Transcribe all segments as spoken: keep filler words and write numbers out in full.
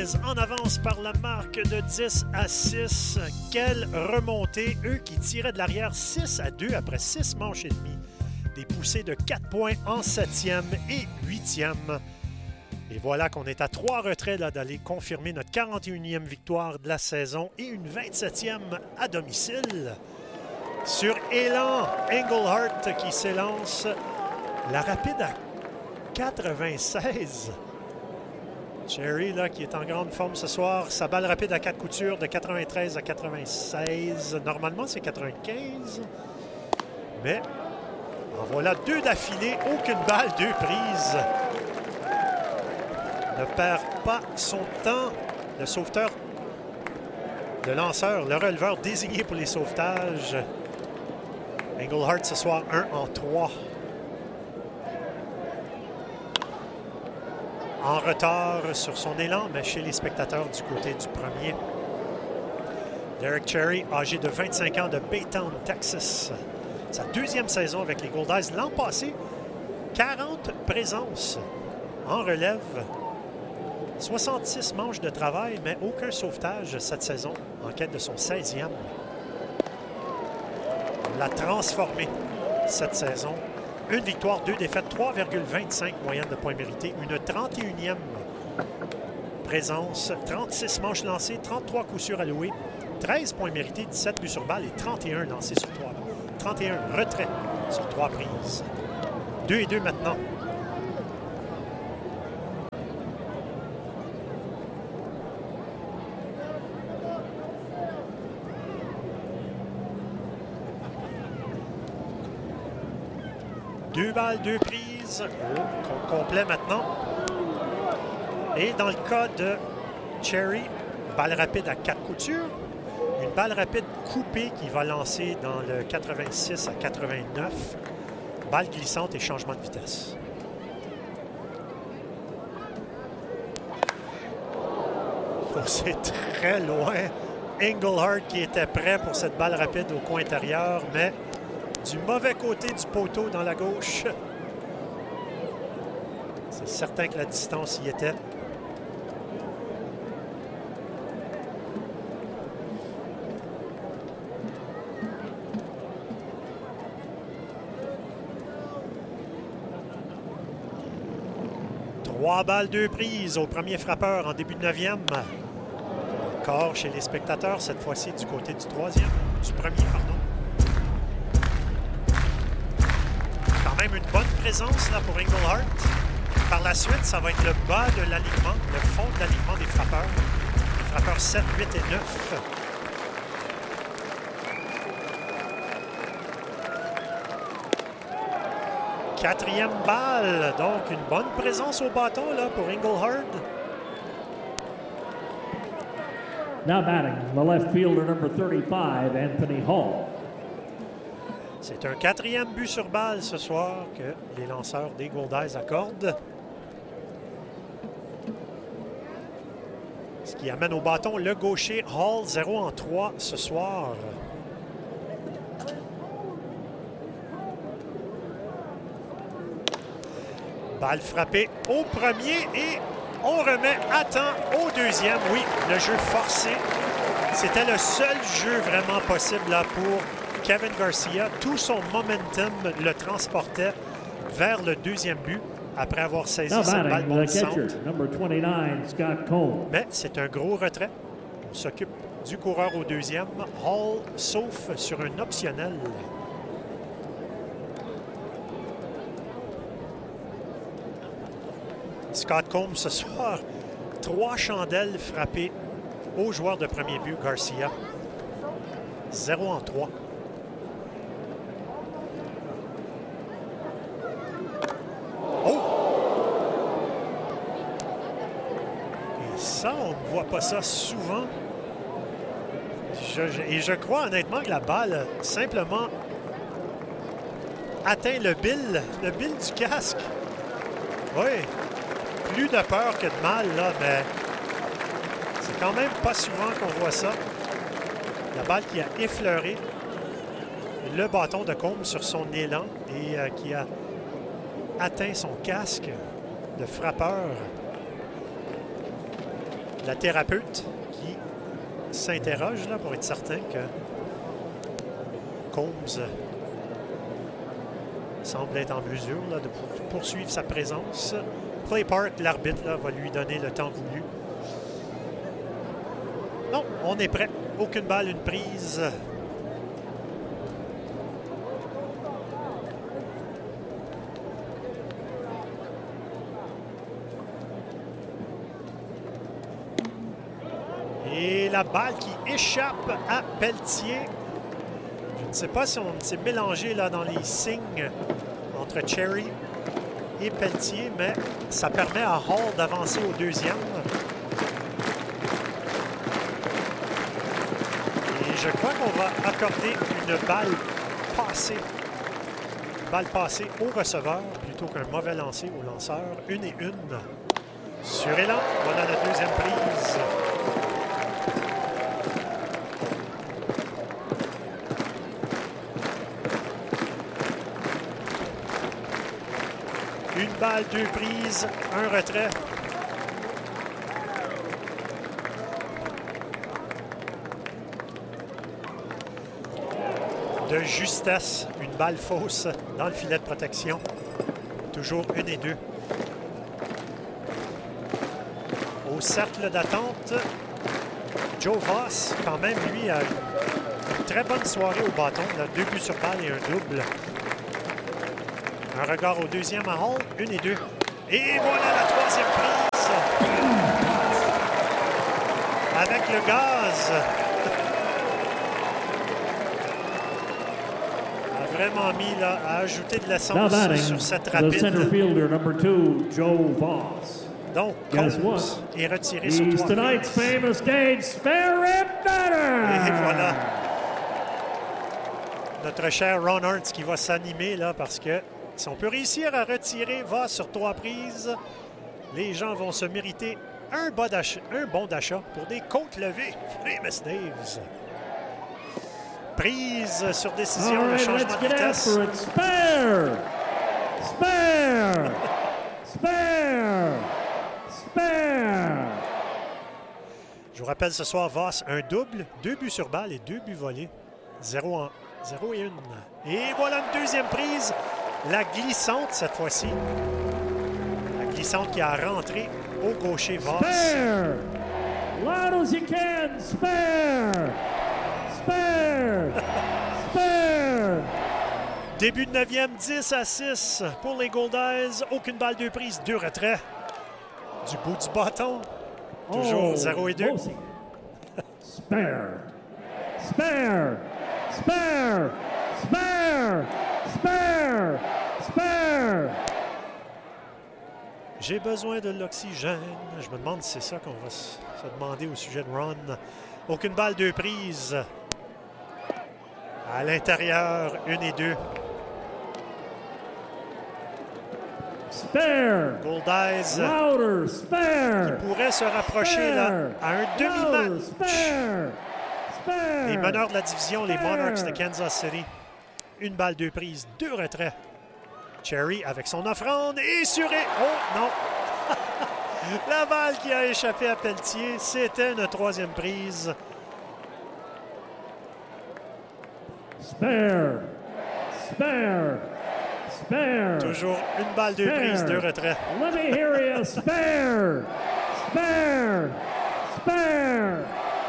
Goldies en avance par la marque de dix à six. Quelle remontée! Eux qui tiraient de l'arrière six à deux après six manches et demie. Des poussées de quatre points en septième et huitième. Et voilà qu'on est à trois retraits d'aller confirmer notre quarante et unième victoire de la saison et une vingt-septième à domicile. Sur Élan, Englehart qui s'élance. La rapide à quatre-vingt-seize. Cherry, là, qui est en grande forme ce soir. Sa balle rapide à quatre coutures de quatre-vingt-treize à quatre-vingt-seize. Normalement, c'est quatre-vingt-quinze. Mais en voilà deux d'affilée. Aucune balle, deux prises. Ne perd pas son temps. Le sauveteur, le lanceur, le releveur désigné pour les sauvetages. Englehart ce soir, un en trois. En retard sur son élan, mais chez les spectateurs du côté du premier. Derek Cherry, âgé de vingt-cinq ans de Baytown, Texas. Sa deuxième saison avec les Goldies. L'an passé, quarante présences en relève. soixante-six manches de travail, mais aucun sauvetage cette saison en quête de son seizième. On l'a transformé cette saison. Une victoire, deux défaites, trois virgule vingt-cinq moyenne de points mérités. Une trente et unième présence, trente-six manches lancées, trente-trois coups sûrs alloués, treize points mérités, dix-sept buts sur balle et trente et un lancés sur trois. trente et un retraits sur trois prises. deux et deux maintenant. Deux balles, deux prises. Oh, complet maintenant. Et dans le cas de Cherry, balle rapide à quatre coutures. Une balle rapide coupée qui va lancer dans le quatre-vingt-six à quatre-vingt-neuf. Balle glissante et changement de vitesse. Oh, c'est très loin. Englehart qui était prêt pour cette balle rapide au coin intérieur, mais du mauvais côté du poteau dans la gauche. C'est certain que la distance y était. Trois balles, deux prises au premier frappeur en début de neuvième. Encore chez les spectateurs, cette fois-ci du côté du troisième, du premier, pardon. Même une bonne présence là pour Englehart. Par la suite, ça va être le bas de l'alignement, le fond de l'alignement des frappeurs. Les frappeurs sept, huit et neuf. Quatrième balle. Donc, une bonne présence au bâton là pour Englehart. Now batting, the left fielder number thirty-five, Anthony Hall. C'est un quatrième but sur balle ce soir que les lanceurs des Goldies accordent. Ce qui amène au bâton le gaucher Hall, zéro en trois ce soir. Balle frappée au premier et on remet à temps au deuxième. Oui, le jeu forcé. C'était le seul jeu vraiment possible là pour Kevin Garcia. Tout son momentum le transportait vers le deuxième but après avoir saisi Now cette balle bondissante. Mais c'est un gros retrait. On s'occupe du coureur au deuxième. Hall, sauf sur un optionnel. Scott Combs ce soir, trois chandelles frappées au joueur de premier but, Garcia. zéro en trois. Ça, on ne voit pas ça souvent. Je, je, et je crois honnêtement que la balle simplement atteint le bill, le bill du casque. Oui, plus de peur que de mal, là, mais c'est quand même pas souvent qu'on voit ça. La balle qui a effleuré le bâton de Combs sur son élan et euh, qui a atteint son casque de frappeur. la thérapeute qui s'interroge là pour être certain que Combs semble être en mesure là, de poursuivre sa présence. Play Park, l'arbitre là, va lui donner le temps voulu. Non, on est prêt. Aucune balle, une prise. Et la balle qui échappe à Pelletier. Je ne sais pas si on s'est mélangé là dans les signes entre Cherry et Pelletier, mais ça permet à Hall d'avancer au deuxième. Et je crois qu'on va accorder une balle passée. Une balle passée au receveur plutôt qu'un mauvais lancer au lanceur. Une et une. Sur élan, voilà la deuxième prise. Une balle, deux prises, un retrait. De justesse, une balle fausse dans le filet de protection. Toujours une et deux. Au cercle d'attente, Joe Voss, quand même, lui, a une très bonne soirée au bâton. Là, deux buts sur balle et un double. Un regard au deuxième à Hall, une et deux. Et voilà la troisième prise. Avec le gaz. A vraiment mis là, à ajouter de l'essence sur cette rapide. Center fielder number two, Joe Voss. Donc, Combs est retiré sur He's trois tonight's prises. famous Dave Spirit batter. Et voilà. Notre cher Ron Arntz qui va s'animer là parce que si on peut réussir à retirer Voss sur trois prises, les gens vont se mériter un bon d'achat, un bon d'achat pour des côtes levées. Famous Daves. Prise sur décision, All le right, changement let's de get vitesse. after it. Spare! Spare! Spare! Spare! Je vous rappelle ce soir, Voss, un double, deux buts sur balle et deux buts volés. Zéro, en, zéro et une. Et voilà une deuxième prise. La glissante cette fois-ci. La glissante qui a rentré au gaucher Voss. Spare! Loud as you can! Spare! Spare! Spare! Début de neuvième, dix à six pour les Goldeyes. Aucune balle, deux prises, deux retraits. Du bout du bâton. Toujours Oh, zéro et deux. Mosi. Spare! Spare! Spare! Spare! Spare! Spare! J'ai besoin de l'oxygène. Je me demande si c'est ça qu'on va se demander au sujet de Ron. Aucune balle, deux prises. À l'intérieur, une et deux. Spare! Goldeyes Louder! Spare! pourrait se rapprocher là, à un Louder! demi-match. Spare! Spare! Les meneurs de la division, les Monarchs de Kansas City. Une balle, deux prises, deux retraits. Cherry avec son offrande et sur... Oh non! La balle qui a échappé à Pelletier, c'était une troisième prise. Spare! Spare! Spare! Toujours une balle, deux prises, deux retraits. Let me hear you! Spare! Spare! Spare!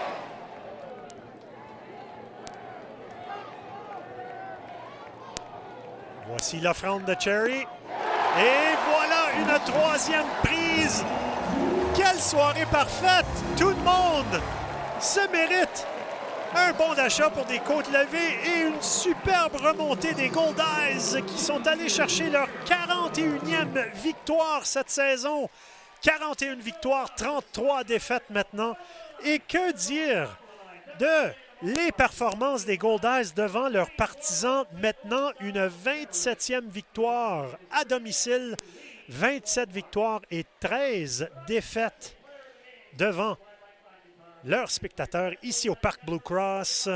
Voici l'offrande de Cherry. Et voilà une troisième prise. Quelle soirée parfaite! Tout le monde se mérite un bon d'achat pour des côtes levées et une superbe remontée des Goldeyes qui sont allés chercher leur quarante et unième victoire cette saison. quarante et une victoires, trente-trois défaites maintenant. Et que dire de les performances des Goldeyes devant leurs partisans? Maintenant, une vingt-septième victoire à domicile. vingt-sept victoires et treize défaites devant leurs spectateurs ici au Parc Blue Cross.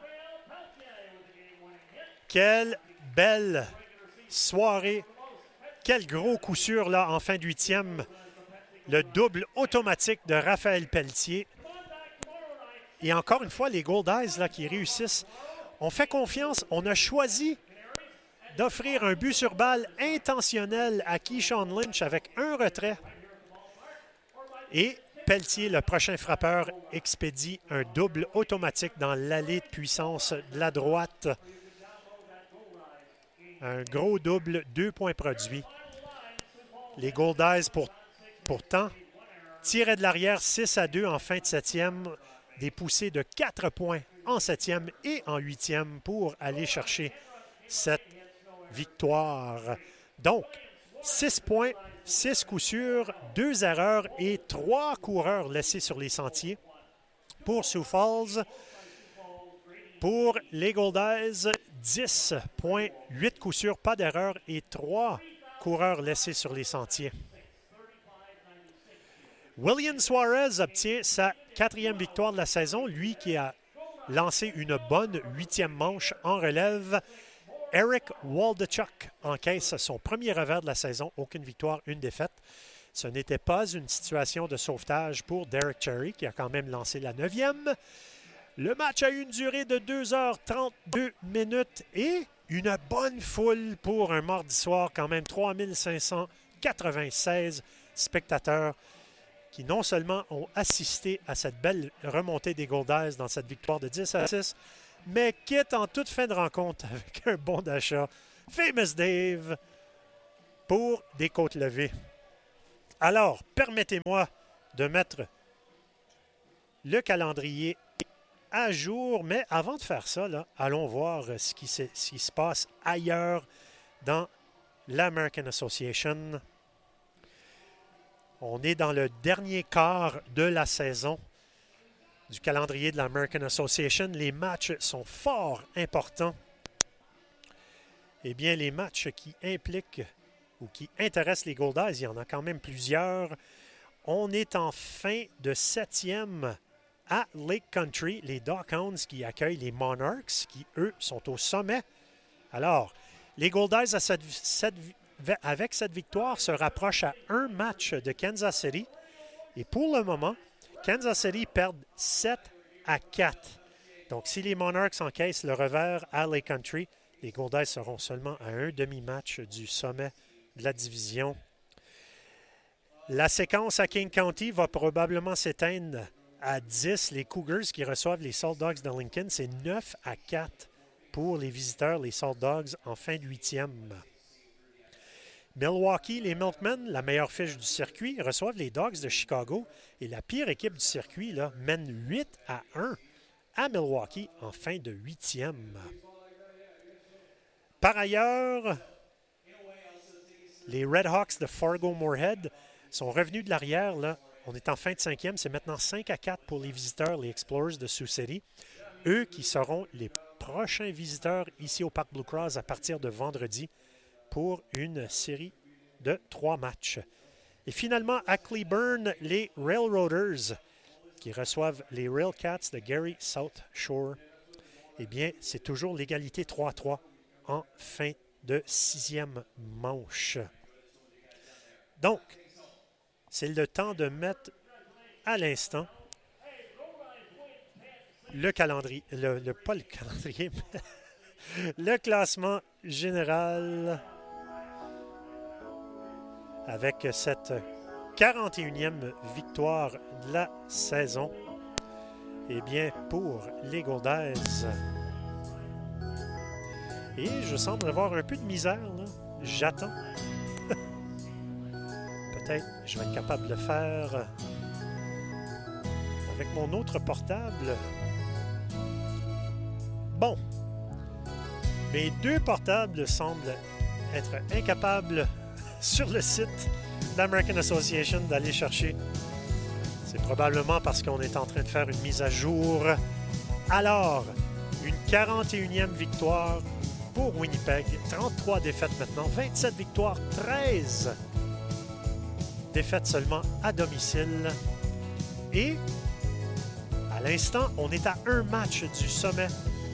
Quelle belle soirée. Quel gros coup sûr là en fin de huitième Le double automatique de Raphaël Pelletier. Et encore une fois, les Goldeyes là, qui réussissent. On fait confiance. On a choisi d'offrir un but sur balle intentionnel à Keyshawn Lynch avec un retrait. Et Pelletier, le prochain frappeur, expédie un double automatique dans l'allée de puissance de la droite. Un gros double, deux points produits. Les Goldeyes, pour, pourtant, tiraient de l'arrière six à deux en fin de septième. Des poussées de quatre points en septième et en huitième pour aller chercher cette victoire. Donc, six points, six coups sûrs, deux erreurs et trois coureurs laissés sur les sentiers pour Sioux Falls. Pour les Goldeyes, dix points, huit coups sûrs, pas d'erreur et trois coureurs laissés sur les sentiers. William Suarez obtient sa quatrième victoire de la saison, lui qui a lancé une bonne huitième manche en relève. Eric Waldechuk encaisse son premier revers de la saison, aucune victoire, une défaite. Ce n'était pas une situation de sauvetage pour Derek Cherry, qui a quand même lancé la neuvième. Le match a eu une durée de deux heures trente-deux minutes et une bonne foule pour un mardi soir, quand même trois mille cinq cent quatre-vingt-seize spectateurs qui non seulement ont assisté à cette belle remontée des Goldeyes dans cette victoire de dix à six, mais quittent en toute fin de rencontre avec un bon d'achat. Famous Dave pour des côtes levées. Alors, permettez-moi de mettre le calendrier à jour, mais avant de faire ça, là, allons voir ce qui, se, ce qui se passe ailleurs dans l'American Association. On est dans le dernier quart de la saison du calendrier de l'American Association. Les matchs sont fort importants. Eh bien, les matchs qui impliquent ou qui intéressent les Goldeyes, il y en a quand même plusieurs. On est en fin de septième à Lake Country, les Dockhounds qui accueillent les Monarchs, qui, eux, sont au sommet. Alors, les Goldeyes, à cette, cette, avec cette victoire, se rapprochent à un match de Kansas City. Et pour le moment, Kansas City perdent sept à quatre. Donc, si les Monarchs encaissent le revers à Lake Country, les Goldeyes seront seulement à un demi-match du sommet de la division. La séquence à King County va probablement s'éteindre à dix. Les Cougars qui reçoivent les Salt Dogs de Lincoln, c'est neuf à quatre pour les visiteurs, les Salt Dogs, en fin de huitième. Milwaukee, les Milkmen, la meilleure fiche du circuit, reçoivent les Dogs de Chicago. Et la pire équipe du circuit là, mène huit à un à Milwaukee en fin de huitième. Par ailleurs, les Red Hawks de Fargo-Moorhead sont revenus de l'arrière. Là. On est en fin de cinquième. C'est maintenant cinq à quatre pour les visiteurs, les Explorers de Sioux City. Eux qui seront les prochains visiteurs ici au Parc Blue Cross à partir de vendredi pour une série de trois matchs. Et finalement, à Cleburne, les Railroaders qui reçoivent les Railcats de Gary South Shore. Eh bien, c'est toujours l'égalité trois à trois en fin de sixième manche. Donc, c'est le temps de mettre à l'instant le calendrier, le, le, pas le calendrier, mais le classement général avec cette quarante et unième victoire de la saison. Eh bien, pour les Goldeyes. Et je semble avoir un peu de misère, là. J'attends. Peut-être je vais être capable de le faire avec mon autre portable. Bon. Mes deux portables semblent être incapables sur le site de l'American Association d'aller chercher. C'est probablement parce qu'on est en train de faire une mise à jour. Alors, une quarante et unième victoire pour Winnipeg. trente-trois défaites maintenant. vingt-sept victoires, treize défaites seulement à domicile. Et à l'instant, on est à un match du sommet.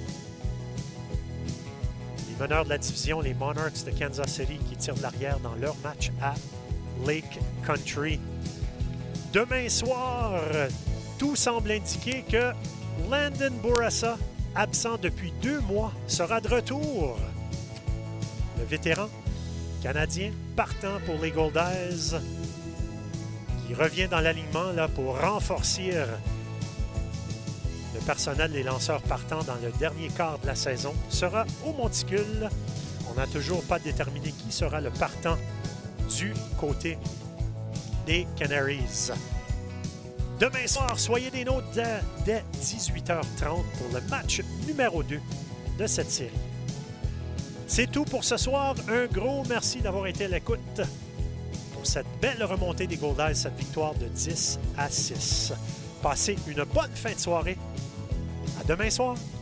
Les meneurs de la division, les Monarchs de Kansas City, qui tirent de l'arrière dans leur match à Lake Country. Demain soir, tout semble indiquer que Landon Bourassa, absent depuis deux mois, sera de retour. Le vétéran canadien partant pour les Goldeyes, qui revient dans l'alignement là, pour renforcer le personnel des lanceurs partants dans le dernier quart de la saison, sera au monticule. On n'a toujours pas déterminé qui sera le partant du côté des Canaries. Demain soir, soyez des nôtres dès, dès dix-huit heures trente pour le match numéro deux de cette série. C'est tout pour ce soir. Un gros merci d'avoir été à l'écoute pour cette belle remontée des Goldeyes, cette victoire de dix à six. Passez une bonne fin de soirée. À demain soir.